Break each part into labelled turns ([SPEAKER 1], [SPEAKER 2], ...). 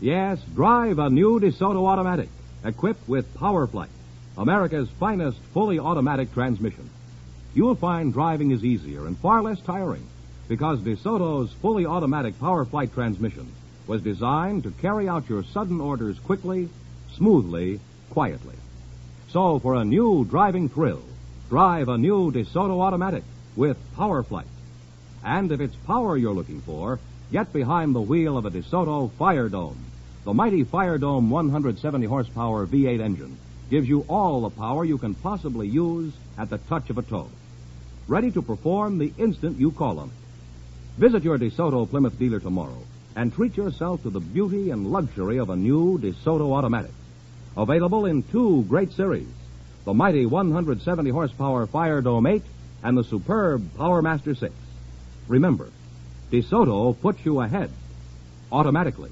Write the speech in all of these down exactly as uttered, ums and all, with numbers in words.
[SPEAKER 1] Yes, drive a new DeSoto automatic, equipped with PowerFlight, America's finest fully automatic transmission. You'll find driving is easier and far less tiring because DeSoto's fully automatic PowerFlight transmission was designed to carry out your sudden orders quickly, smoothly, quietly. So for a new driving thrill, drive a new DeSoto automatic with PowerFlight. And if it's power you're looking for, get behind the wheel of a DeSoto Fire Dome. The mighty Fire Dome one hundred seventy horsepower V eight engine gives you all the power you can possibly use at the touch of a toe. Ready to perform the instant you call on it. Visit your DeSoto Plymouth dealer tomorrow and treat yourself to the beauty and luxury of a new DeSoto automatic. Available in two great series, the mighty one hundred seventy horsepower Fire Dome eight and the superb Power Master six. Remember, DeSoto puts you ahead automatically.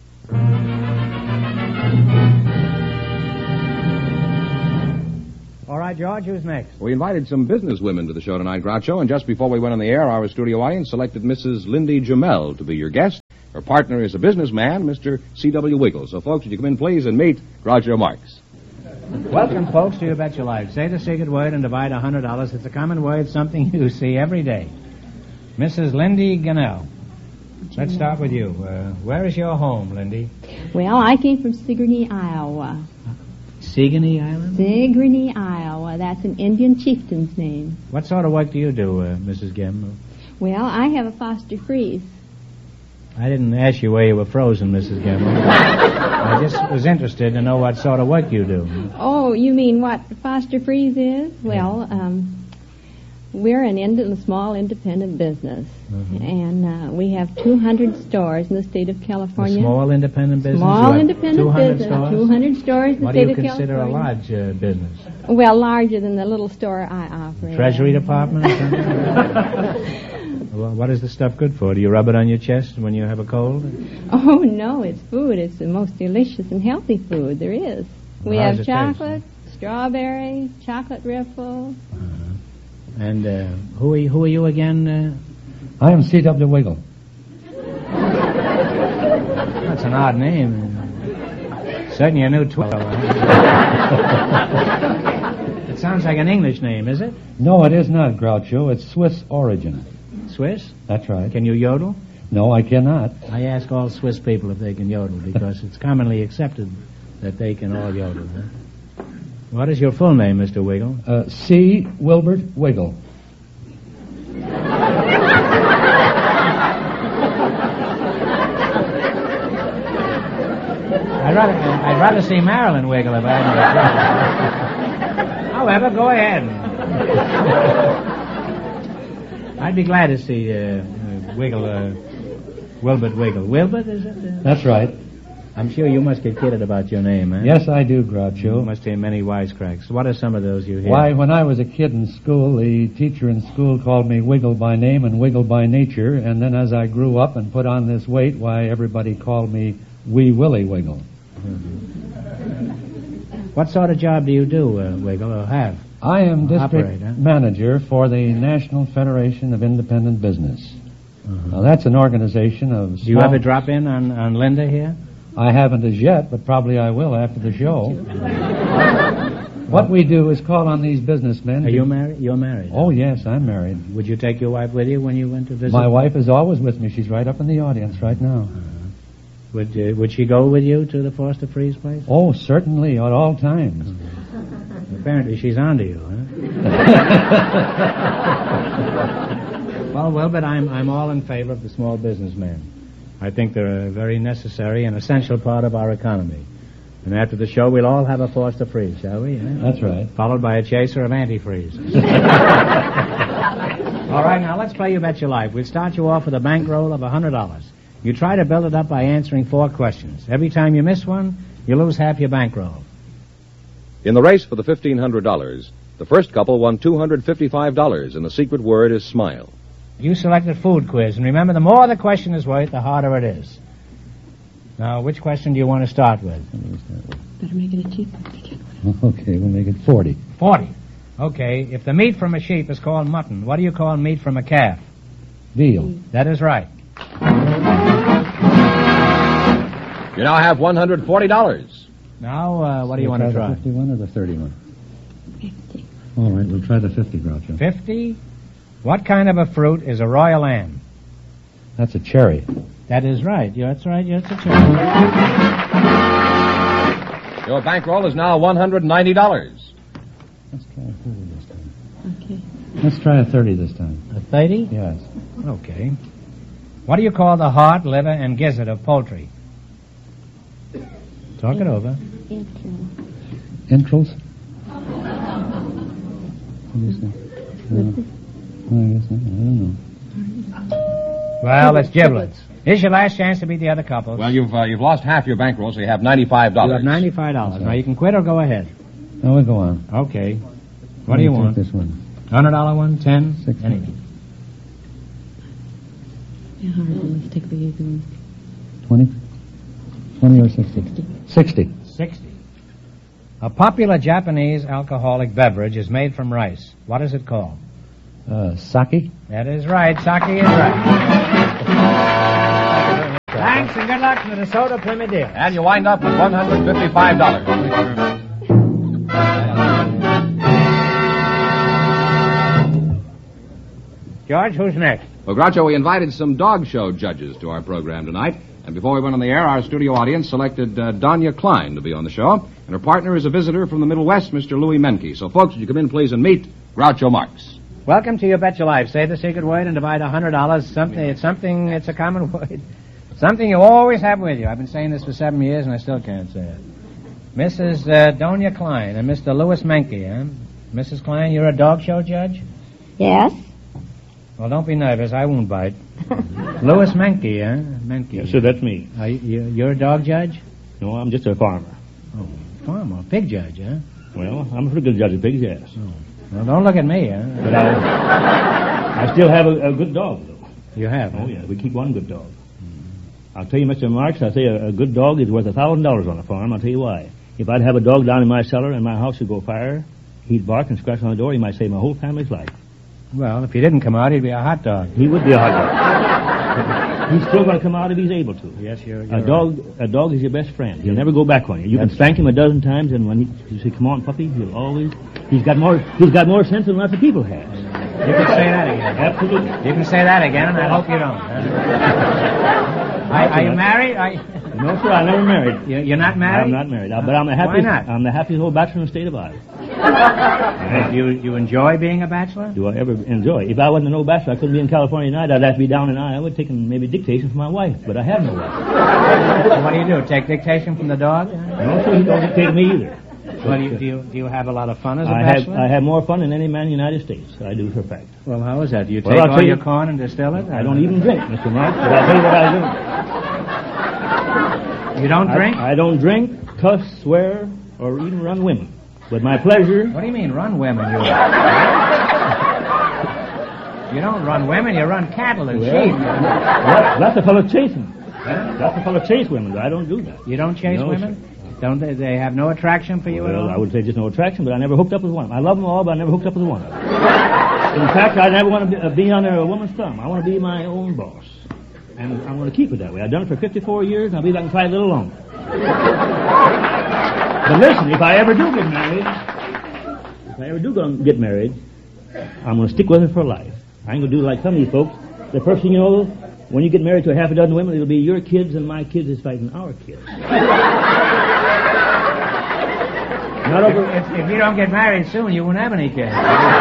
[SPEAKER 2] All right, George, who's next?
[SPEAKER 1] We invited some business women to the show tonight, Groucho, and just before we went on the air, our studio audience selected Missus Lindy Jamel to be your guest. Her partner is a businessman, Mister C W Wiggle. So, folks, would you come in, please, and meet Groucho Marx.
[SPEAKER 2] Welcome, folks, to You Bet Your Life. Say the secret word and divide one hundred dollars. It's a common word, something you see every day. Missus Lindy Gannell. Let's start with you. Uh, where is your home, Lindy?
[SPEAKER 3] Well, I came from Sigourney, Iowa.
[SPEAKER 2] Sigourney Island?
[SPEAKER 3] Sigourney, Iowa. That's an Indian chieftain's name.
[SPEAKER 2] What sort of work do you do, uh, Missus Gemmell?
[SPEAKER 3] Well, I have a foster freeze.
[SPEAKER 2] I didn't ask you where you were frozen, Missus Gemmell. I just was interested to know what sort of work you do.
[SPEAKER 3] Oh, you mean what foster freeze is? Well, um... we're an ind- a small independent business, mm-hmm. and uh, we have two hundred stores in the state of California.
[SPEAKER 2] A small independent business?
[SPEAKER 3] Small independent
[SPEAKER 2] two hundred
[SPEAKER 3] business.
[SPEAKER 2] Stores?
[SPEAKER 3] two hundred stores in the
[SPEAKER 2] what
[SPEAKER 3] state of California.
[SPEAKER 2] What do you consider a large uh, business?
[SPEAKER 3] Well, larger than the little store I operate.
[SPEAKER 2] Treasury department or something? Well, what is the stuff good for? Do you rub it on your chest when you have a cold?
[SPEAKER 3] Oh, no, it's food. It's the most delicious and healthy food there is.
[SPEAKER 2] Well,
[SPEAKER 3] we
[SPEAKER 2] how
[SPEAKER 3] have
[SPEAKER 2] does it
[SPEAKER 3] chocolate,
[SPEAKER 2] taste?
[SPEAKER 3] strawberry, chocolate riffle.
[SPEAKER 2] Uh-huh. And uh, who, are you, who are you again? Uh?
[SPEAKER 4] I am C W Wiggle.
[SPEAKER 2] That's an odd name. Certainly a new twelve. It sounds like an English name, is it?
[SPEAKER 4] No, it is not, Groucho. It's Swiss origin.
[SPEAKER 2] Swiss?
[SPEAKER 4] That's right.
[SPEAKER 2] Can you yodel?
[SPEAKER 4] No, I cannot.
[SPEAKER 2] I ask all Swiss people if they can yodel because it's commonly accepted that they can all yodel. Huh? What is your full name, Mister Wiggle?
[SPEAKER 4] Uh, C. Wilbert Wiggle.
[SPEAKER 2] I'd rather, I'd rather see Marilyn Wiggle if I hadn't got trouble. However, go ahead. I'd be glad to see uh, uh, Wiggle, uh, Wilbert Wiggle. Wilbert, is it? Uh?
[SPEAKER 4] That's right.
[SPEAKER 2] I'm sure you must get kidded about your name, eh?
[SPEAKER 4] Yes, I do, Groucho.
[SPEAKER 2] You must hear many wisecracks. What are some of those you hear?
[SPEAKER 4] Why, when I was a kid in school, the teacher in school called me Wiggle by name and Wiggle by nature, and then as I grew up and put on this weight, why, everybody called me Wee Willie Wiggle.
[SPEAKER 2] Mm-hmm. What sort of job do you do, uh, Wiggle, or have?
[SPEAKER 4] I am district
[SPEAKER 2] Operate, huh?
[SPEAKER 4] manager for the National Federation of Independent Business.
[SPEAKER 2] Uh-huh.
[SPEAKER 4] Now, that's an organization of...
[SPEAKER 2] Do you ever drop in on, on Linda here?
[SPEAKER 4] I haven't as yet, but probably I will after the show. What we do is call on these businessmen...
[SPEAKER 2] Are you married? You're married?
[SPEAKER 4] Oh, yes, I'm married.
[SPEAKER 2] Would you take your wife with you when you went to visit?
[SPEAKER 4] My wife is always with me. She's right up in the audience right now.
[SPEAKER 2] Uh-huh. Would uh, would she go with you to the Foster Freeze place?
[SPEAKER 4] Oh, certainly, at all times.
[SPEAKER 2] Uh-huh. Apparently she's onto you, huh? Well, well, but I'm I'm all in favor of the small businessman. I think they're a very necessary and essential part of our economy. And after the show, we'll all have a Foster Freeze, shall we? Eh?
[SPEAKER 4] That's right.
[SPEAKER 2] Followed by a chaser of antifreeze. All right, now let's play You Bet Your Life. We'll start you off with a bankroll of one hundred dollars. You try to build it up by answering four questions. Every time you miss one, you lose half your bankroll.
[SPEAKER 1] In the race for the fifteen hundred dollars, the first couple won two hundred fifty-five dollars, and the secret word is smile.
[SPEAKER 2] You selected food quiz, and remember, the more the question is worth, the harder it is. Now, which question do you want to start with?
[SPEAKER 3] Better make it a cheap one to begin with.
[SPEAKER 4] Okay, we'll make it forty.
[SPEAKER 2] Forty. Okay, if the meat from a sheep is called mutton, what do you call meat from a calf?
[SPEAKER 4] Veal.
[SPEAKER 2] That is right.
[SPEAKER 1] You now have one hundred forty dollars.
[SPEAKER 2] Now, uh, what do you want to try?
[SPEAKER 4] The fifty-one or the thirty-one?
[SPEAKER 3] Fifty.
[SPEAKER 4] All right, we'll try the fifty, Groucho.
[SPEAKER 2] Fifty? What kind of a fruit is a royal am?
[SPEAKER 4] That's a cherry.
[SPEAKER 2] That is right. Yeah, that's right. Yes, it's cherry.
[SPEAKER 1] Your bankroll is now one hundred ninety dollars.
[SPEAKER 4] Let's try a thirty this time.
[SPEAKER 3] Okay.
[SPEAKER 4] Let's try a thirty this time.
[SPEAKER 2] A thirty?
[SPEAKER 4] Yes.
[SPEAKER 2] Okay. What do you call the heart, liver, and gizzard of poultry? Talk it over.
[SPEAKER 3] Intro.
[SPEAKER 4] Entrails? What do you say? Uh, I guess not. I don't know.
[SPEAKER 2] Well, it's giblets. Here's your last chance to beat the other couple.
[SPEAKER 1] Well, you've uh, you've lost half your bankroll, so you have ninety-five dollars.
[SPEAKER 2] You have ninety-five dollars. Now, you can quit or go ahead.
[SPEAKER 4] No, we'll go on.
[SPEAKER 2] Okay. What do you
[SPEAKER 4] I'll
[SPEAKER 2] want?
[SPEAKER 4] take this one.
[SPEAKER 2] Hundred dollar one, ten,
[SPEAKER 4] Six.
[SPEAKER 2] anything.
[SPEAKER 3] Yeah, hard one. Let's take the easy one.
[SPEAKER 4] Twenty? Twenty or sixty? Sixty.
[SPEAKER 2] Sixty. A popular Japanese alcoholic beverage is made from rice. What is it called?
[SPEAKER 4] Uh, sake?
[SPEAKER 2] That is right. Sake is right. Thanks and good luck to the Soda Plymouth deal.
[SPEAKER 1] And you wind up with one hundred fifty-five dollars.
[SPEAKER 2] George, who's next?
[SPEAKER 1] Well, Groucho, we invited some dog show judges to our program tonight. And before we went on the air, our studio audience selected uh, Donya Klein to be on the show. And her partner is a visitor from the Middle West, Mister Louis Menke. So, folks, would you come in, please, and meet Groucho Marx.
[SPEAKER 2] Welcome to You Bet Your Life. Say the secret word and divide a hundred dollars. Something. It's something. It's a common word. Something you always have with you. I've been saying this for seven years, and I still can't say it. Missus Uh, Donya Klein and Mister Louis Menke. Huh? Missus Klein, you're a dog show judge.
[SPEAKER 5] Yes?
[SPEAKER 2] Well, don't be nervous. I won't bite. Louis Menke, huh? Menke.
[SPEAKER 6] Yes, sir, that's me.
[SPEAKER 2] Are you, you're a dog judge?
[SPEAKER 6] No, I'm just a farmer.
[SPEAKER 2] Oh, farmer, pig judge, huh?
[SPEAKER 6] Well, I'm a pretty good judge of pigs, yes.
[SPEAKER 2] Oh. Well, don't look at me, huh?
[SPEAKER 6] But I, I still have a, a good dog, though.
[SPEAKER 2] You have, huh?
[SPEAKER 6] Oh, yeah, we keep one good dog. I'll tell you, Mister Marx, I say a, a good dog is worth a thousand dollars on a farm. I'll tell you why. If I'd have a dog down in my cellar and my house would go fire, he'd bark and scratch on the door. He might save my whole family's life.
[SPEAKER 2] Well, if he didn't come out, he'd be a hot dog.
[SPEAKER 6] He would be a hot dog. He's still going to come out if he's able to.
[SPEAKER 2] Yes, you're, you're
[SPEAKER 6] A dog,
[SPEAKER 2] right.
[SPEAKER 6] a dog is your best friend. He'll never go back on you. You That's can spank him a dozen times, and when he, you say, "Come on, puppy," he'll always. He's got more. He's got more sense than lots of people have.
[SPEAKER 2] You can say that again.
[SPEAKER 6] Absolutely.
[SPEAKER 2] You can say that again, and I hope you don't. Are, are you married? Are you...
[SPEAKER 6] No, sir, I never married.
[SPEAKER 2] You- You're not married?
[SPEAKER 6] I'm not married, uh, but I'm the happiest.
[SPEAKER 2] Why not?
[SPEAKER 6] I'm the happiest old bachelor in the state of Iowa.
[SPEAKER 2] You you enjoy being a bachelor?
[SPEAKER 6] Do I ever enjoy? If I wasn't an old bachelor, I couldn't be in California tonight. I'd have to be down in Iowa taking maybe dictation from my wife, but I have no wife.
[SPEAKER 2] So what do you do? Take dictation from the dog?
[SPEAKER 6] No, sir, he don't dictate me either.
[SPEAKER 2] Well, do you, do you do you have a lot of fun as a
[SPEAKER 6] I have
[SPEAKER 2] bachelor?
[SPEAKER 6] I have more fun than any man in the United States. I do for a fact.
[SPEAKER 2] Well, how is that? Do you
[SPEAKER 6] Well,
[SPEAKER 2] take
[SPEAKER 6] I'll
[SPEAKER 2] all
[SPEAKER 6] tell
[SPEAKER 2] your
[SPEAKER 6] you-
[SPEAKER 2] corn and distill it?
[SPEAKER 6] I don't even drink, Mister Marx, but I'll tell you what I do.
[SPEAKER 2] You don't drink?
[SPEAKER 6] I, I don't drink, cuss, swear, or even run women. But my pleasure...
[SPEAKER 2] What do you mean, run women? You, you don't run women, you run cattle and
[SPEAKER 6] Well,
[SPEAKER 2] sheep.
[SPEAKER 6] that, that's a fellow chasing. That's a fellow chase women, but I don't do that.
[SPEAKER 2] You don't chase
[SPEAKER 6] No,
[SPEAKER 2] women? Don't they, they have no attraction for you at
[SPEAKER 6] Well,
[SPEAKER 2] all?
[SPEAKER 6] I would say just no attraction, but I never hooked up with one. I love them all, but I never hooked up with one. In fact, I never want to be, uh, be under a woman's thumb. I want to be my own boss. And I'm going to keep it that way. I've done it for fifty-four years, and I believe I can try it a little longer. But listen, if I ever do get married, if I ever do go get married, I'm going to stick with her for life. I ain't going to do like some of these folks. The first thing you know, when you get married to a half a dozen women, it'll be your kids and my kids is fighting our kids. Not over...
[SPEAKER 2] If, if you don't get married soon, you won't have any kids.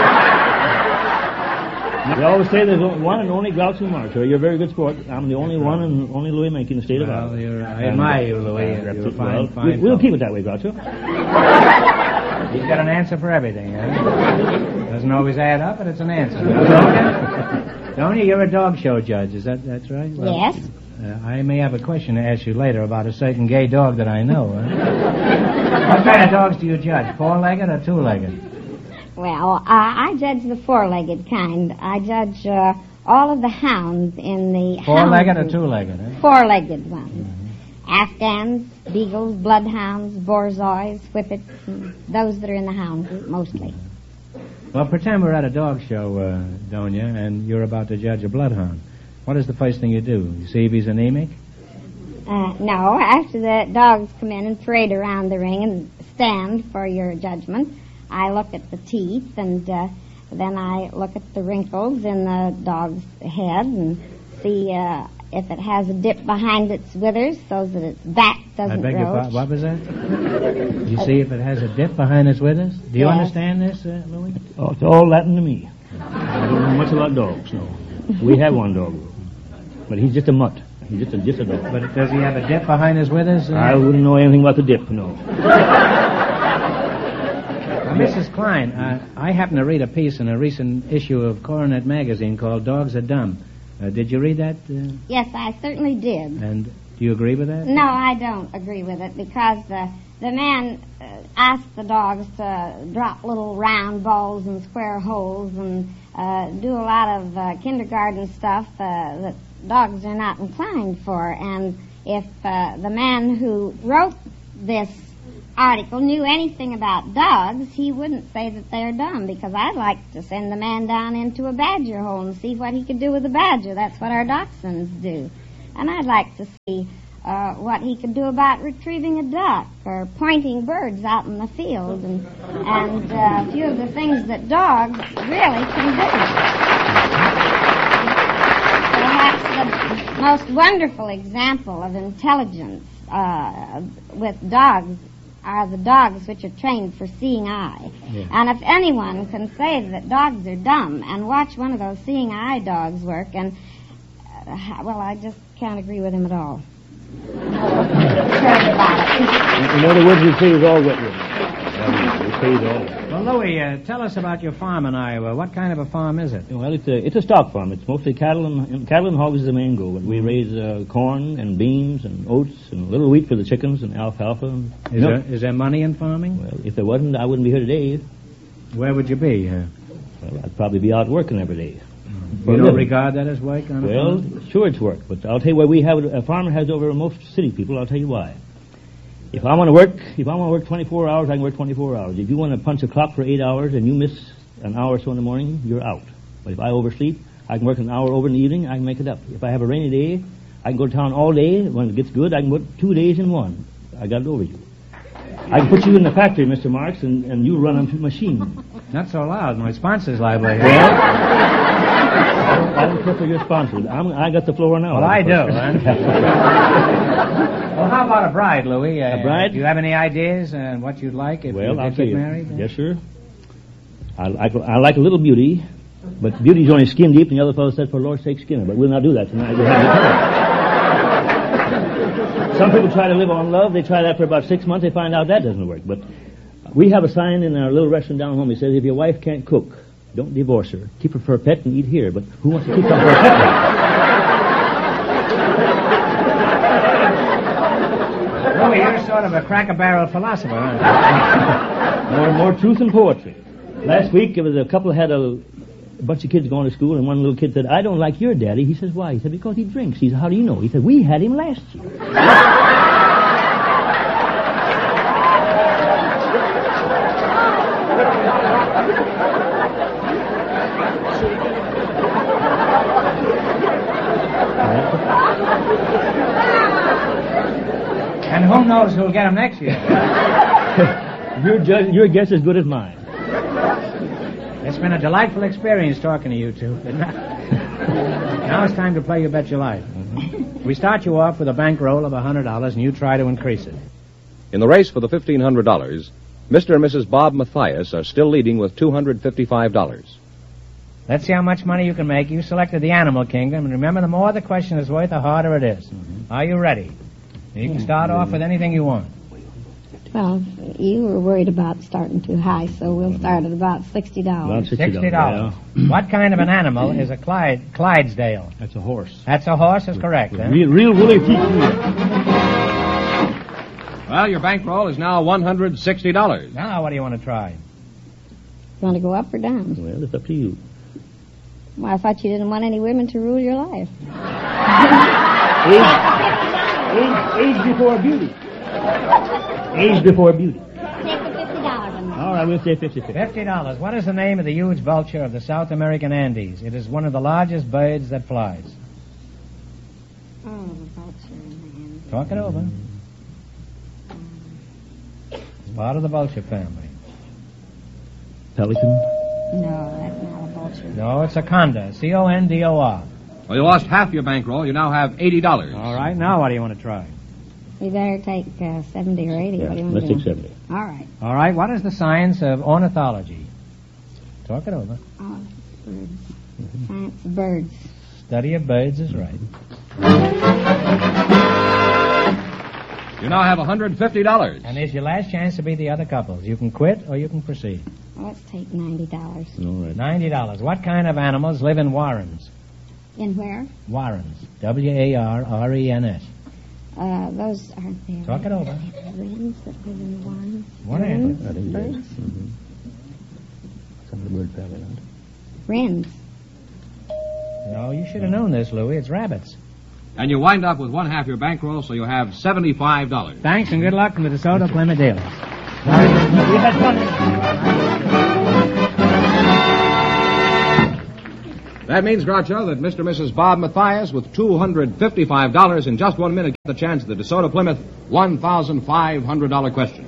[SPEAKER 6] They always say there's one and only Groucho Marx. So you're a very good sport. I'm the only one and only Louis Menke in the state of
[SPEAKER 2] Well,
[SPEAKER 6] Iowa.
[SPEAKER 2] you're, I admire you, Louis.
[SPEAKER 6] Uh,
[SPEAKER 2] You're a
[SPEAKER 6] well,
[SPEAKER 2] fine, fine
[SPEAKER 6] we- we'll
[SPEAKER 2] fellow.
[SPEAKER 6] keep it that way, Groucho.
[SPEAKER 2] You've got an answer for everything, eh? Doesn't always add up, but it's an answer. Donya, Donya, you're a dog show judge. Is that that's right? Well,
[SPEAKER 5] Yes.
[SPEAKER 2] Uh, I may have a question to ask you later about a certain gay dog that I know. Huh? What kind of dogs do you judge? Four-legged or two-legged?
[SPEAKER 5] Well, uh, I judge the four-legged kind. I judge uh, all of the hounds in the
[SPEAKER 2] Four-legged
[SPEAKER 5] hound
[SPEAKER 2] or
[SPEAKER 5] group.
[SPEAKER 2] two-legged? Eh?
[SPEAKER 5] Four-legged ones. Afghans, beagles, bloodhounds, borzois, whippets, and those that are in the hound group mostly.
[SPEAKER 2] Well, pretend we're at a dog show, uh, Donya, and you're about to judge a bloodhound. What is the first thing you do? You see if he's anemic?
[SPEAKER 5] Uh, no, after the dogs come in and parade around the ring and stand for your judgment, I look at the teeth, and uh, then I look at the wrinkles in the dog's head and see uh, if it has a dip behind its withers so that its back doesn't
[SPEAKER 2] I beg your
[SPEAKER 5] roach.
[SPEAKER 2] pardon. What was that? You see if it has a dip behind its withers? Do you
[SPEAKER 5] Yes.
[SPEAKER 2] understand this, uh, Louis?
[SPEAKER 6] Oh, it's all Latin to me. I don't know much about dogs, no. We have one dog, but he's just a mutt. He's just a, just a dog.
[SPEAKER 2] But does he have a dip behind his withers? Uh,
[SPEAKER 6] I wouldn't know anything about the dip, no.
[SPEAKER 2] Well, Missus Klein, uh, I happened to read a piece in a recent issue of Coronet magazine called Dogs Are Dumb. Uh, did you read that? Uh,
[SPEAKER 5] Yes, I certainly did.
[SPEAKER 2] and do you agree with that?
[SPEAKER 5] No, I don't agree with it because the the man uh, asked the dogs to drop little round balls and square holes and uh, do a lot of uh, kindergarten stuff uh, that dogs are not inclined for. And if uh, the man who wrote this article knew anything about dogs, he wouldn't say that they're dumb, because I'd like to send the man down into a badger hole and see what he could do with a badger. That's what our dachshunds do. And I'd like to see uh, what he could do about retrieving a duck or pointing birds out in the field, and, and uh, a few of the things that dogs really can do. Perhaps the most wonderful example of intelligence uh, with dogs are the dogs which are trained for seeing eye.
[SPEAKER 2] Yeah.
[SPEAKER 5] And if anyone can say that dogs are dumb and watch one of those seeing eye dogs work, and uh, well, I just can't agree with him at all. Sorry about it.
[SPEAKER 6] In other words, we say he's all wet with it. We say he's all.
[SPEAKER 2] Well, Louis, uh, tell us about your farm in Iowa. What kind of a farm is it?
[SPEAKER 6] Well, it's a, it's a stock farm. It's mostly cattle and cattle and hogs is the main goal. But we raise uh, corn and beans and oats and a little wheat for the chickens and alfalfa. And
[SPEAKER 2] Is,
[SPEAKER 6] milk.
[SPEAKER 2] there, is there money in farming?
[SPEAKER 6] Well, if there wasn't, I wouldn't be here today.
[SPEAKER 2] Where would you be? Uh,
[SPEAKER 6] Well, I'd probably be out working every day. For
[SPEAKER 2] you
[SPEAKER 6] a
[SPEAKER 2] don't
[SPEAKER 6] living.
[SPEAKER 2] regard that as work on a
[SPEAKER 6] Well,
[SPEAKER 2] farm?
[SPEAKER 6] sure it's work, but I'll tell you why we have it. A farmer has over most city people. I'll tell you why. If I want to work, if I want to work twenty-four hours, I can work twenty-four hours. If you want to punch a clock for eight hours and you miss an hour or so in the morning, you're out. But if I oversleep, I can work an hour over in the evening. I can make it up. If I have a rainy day, I can go to town all day. When it gets good, I can work two days in one. I got it over you. I can put you in the factory, Mister Marks, and, and you run a machine.
[SPEAKER 2] Not so loud. My sponsor's liable here.
[SPEAKER 6] Well, I don't care for your sponsors. I'm, I got the floor now.
[SPEAKER 2] Well, I do. huh? Well, how about a bride, Louis? Uh,
[SPEAKER 6] A bride?
[SPEAKER 2] Do you have any ideas on what you'd like if
[SPEAKER 6] Well,
[SPEAKER 2] you
[SPEAKER 6] I'll
[SPEAKER 2] did
[SPEAKER 6] tell
[SPEAKER 2] get
[SPEAKER 6] you.
[SPEAKER 2] married?
[SPEAKER 6] Yes, sir. I like I like a little beauty, but beauty's only skin deep, and the other fellow said, "For Lord's sake, skin her." But we'll not do that tonight. We'll have Some people try to live on love. They try that for about six months. They find out that doesn't work. But we have a sign in our little restaurant down home. It says, "If your wife can't cook, don't divorce her. Keep her for a pet and eat here." But who wants to keep her for a pet?
[SPEAKER 2] Louis, you're sort of a cracker-barrel philosopher, aren't you?
[SPEAKER 6] More more truth and poetry. Last week, there was a couple had a, a bunch of kids going to school, and one little kid said, "I don't like your daddy." He says, "Why?" He said, "Because he drinks." He said, "How do you know?" He said, "We had him last year."
[SPEAKER 2] And who knows who'll get him next year?
[SPEAKER 6] Your, ju- your guess is good as mine.
[SPEAKER 2] It's been a delightful experience talking to you two. Now it's time to play You Bet Your Life. We start you off with a bankroll of one hundred dollars, and you try to increase it.
[SPEAKER 1] In the race for the fifteen hundred dollars, Mister and Missus Bob Mathias are still leading with two hundred fifty-five dollars.
[SPEAKER 2] Let's see how much money you can make. You selected the animal kingdom, and remember, the more the question is worth, the harder it is. Mm-hmm. Are you ready? You can start off with anything you want.
[SPEAKER 5] Well, you were worried about starting too high, so we'll start at about sixty dollars.
[SPEAKER 6] About
[SPEAKER 2] Sixty dollars. What kind of an animal is a Clyde, Clydesdale?
[SPEAKER 6] That's a horse.
[SPEAKER 2] That's a horse, is correct, then.
[SPEAKER 6] Real, real, really teach me.
[SPEAKER 1] Well, your bankroll is now one hundred sixty dollars.
[SPEAKER 2] Now, what do you want to try?
[SPEAKER 5] You want to go up or down?
[SPEAKER 6] Well, it's up to you.
[SPEAKER 5] Well, I thought you didn't want any women to rule your life.
[SPEAKER 6] Age, age, age before beauty. Age before beauty.
[SPEAKER 5] Take the fifty dollars on that.
[SPEAKER 6] All right, we'll say fifty fifty.
[SPEAKER 2] Fifty dollars. What is the name of the huge vulture of the South American Andes? It is one of the largest birds that flies.
[SPEAKER 5] Oh, the vulture in the Andes.
[SPEAKER 2] Talk it over. It's part of the vulture family.
[SPEAKER 6] Pelican?
[SPEAKER 5] No, that's not a vulture.
[SPEAKER 2] No, it's a condor. C O N D O R.
[SPEAKER 1] Well, you lost half your bankroll. You now have eighty dollars.
[SPEAKER 2] All right, now what do you want to try?
[SPEAKER 5] We better take uh, seventy or eighty.
[SPEAKER 6] Yeah,
[SPEAKER 5] what do you want
[SPEAKER 6] let's
[SPEAKER 5] to
[SPEAKER 6] take
[SPEAKER 5] do?
[SPEAKER 6] seventy.
[SPEAKER 5] All right.
[SPEAKER 2] All right, what is the science of ornithology? Talk it over.
[SPEAKER 5] Oh, birds. Science of birds.
[SPEAKER 2] Study of birds is right.
[SPEAKER 1] You now have one hundred fifty dollars.
[SPEAKER 2] And it's your last chance to beat the other couples. You can quit or you can proceed.
[SPEAKER 5] Well, let's take ninety dollars.
[SPEAKER 6] All right.
[SPEAKER 2] ninety dollars. What kind of animals live in warrens?
[SPEAKER 5] In where?
[SPEAKER 2] Warrens. W A R R E N S.
[SPEAKER 5] Uh, those aren't there.
[SPEAKER 2] Talk it over.
[SPEAKER 5] Wrens that live in the warrens.
[SPEAKER 2] What
[SPEAKER 5] Wrens?
[SPEAKER 6] I think it is.
[SPEAKER 5] Birds?
[SPEAKER 6] Mm-hmm. Some of the bird family, not.
[SPEAKER 5] Wrens.
[SPEAKER 2] No, you should have known this, Louis. It's rabbits.
[SPEAKER 1] And you wind up with one half your bankroll, so you have seventy-five dollars.
[SPEAKER 2] Thanks and good luck from the DeSoto Plymouth dealers. We had
[SPEAKER 1] That means, Groucho, that Mister and Missus Bob Mathias, with two hundred fifty-five dollars in just one minute, get the chance at the DeSoto Plymouth one thousand five hundred dollars question.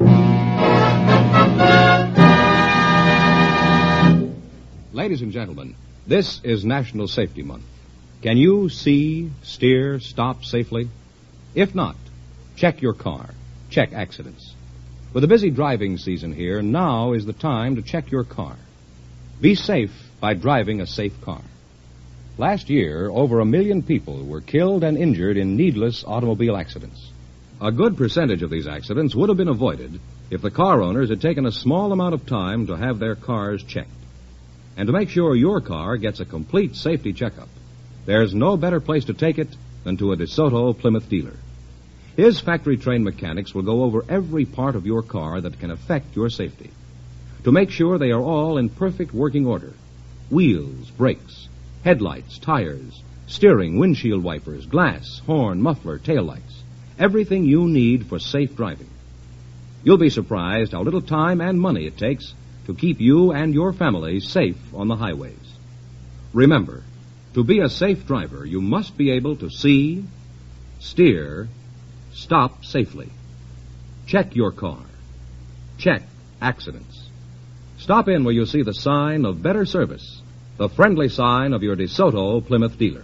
[SPEAKER 1] Ladies and gentlemen, this is National Safety Month. Can you see, steer, stop safely? If not, check your car. Check accidents. With a busy driving season here, now is the time to check your car. Be safe by driving a safe car. Last year, over a million people were killed and injured in needless automobile accidents. A good percentage of these accidents would have been avoided if the car owners had taken a small amount of time to have their cars checked. And to make sure your car gets a complete safety checkup, there's no better place to take it than to a DeSoto Plymouth dealer. His factory-trained mechanics will go over every part of your car that can affect your safety to make sure they are all in perfect working order. Wheels, brakes, headlights, tires, steering, windshield wipers, glass, horn, muffler, taillights. Everything you need for safe driving. You'll be surprised how little time and money it takes to keep you and your family safe on the highways. Remember, to be a safe driver, you must be able to see, steer, stop safely. Check your car. Check accidents. Stop in where you see the sign of better service, the friendly sign of your DeSoto Plymouth dealer.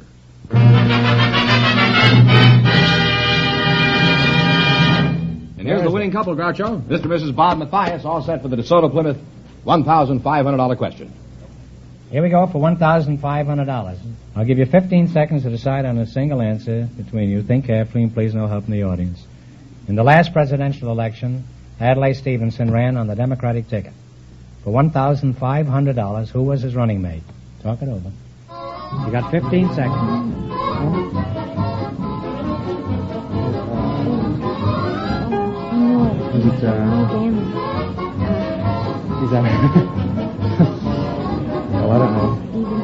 [SPEAKER 1] And here's the winning couple, Groucho. Mister and Missus Bob Mathias, all set for the DeSoto Plymouth one thousand five hundred dollars question.
[SPEAKER 2] Here we go for one thousand five hundred dollars. I'll give you fifteen seconds to decide on a single answer between you. Think carefully and please no help from the audience. In the last presidential election, Adlai Stevenson ran on the Democratic ticket. For one thousand five hundred dollars, who was his running mate? Talk it over. You got fifteen seconds.
[SPEAKER 7] Is it, uh... Is that... oh, I don't know.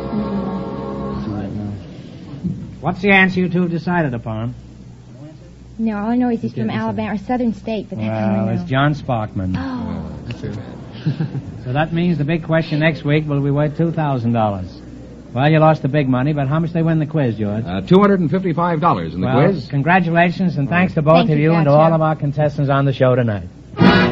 [SPEAKER 2] What's the answer you two have decided upon?
[SPEAKER 8] No, all I know is he's from Alabama or Southern State, but that's all I
[SPEAKER 2] Well,
[SPEAKER 8] know.
[SPEAKER 2] it's John Sparkman.
[SPEAKER 8] Oh.
[SPEAKER 2] So that means the big question next week will be worth two thousand dollars. Well, you lost the big money, but how much they win the quiz, George?
[SPEAKER 1] Uh, two hundred fifty-five dollars in the
[SPEAKER 2] well,
[SPEAKER 1] quiz.
[SPEAKER 2] Congratulations, and thanks to both
[SPEAKER 8] Thank
[SPEAKER 2] of
[SPEAKER 8] you,
[SPEAKER 2] you and to
[SPEAKER 8] Groucho.
[SPEAKER 2] all of our contestants on the show tonight.